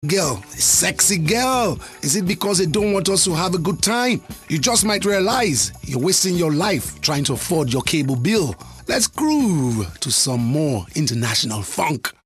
Girl, sexy girl. Is it because they don't want us to have a good time? You just might realize you're wasting your life trying to afford your cable bill. Let's groove to some more international funk.